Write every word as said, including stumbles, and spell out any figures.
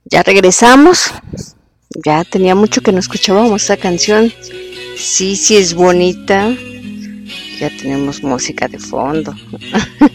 Ya regresamos. Ya tenía mucho que no escuchábamos esa canción. Sí, sí es bonita. Ya tenemos música de fondo.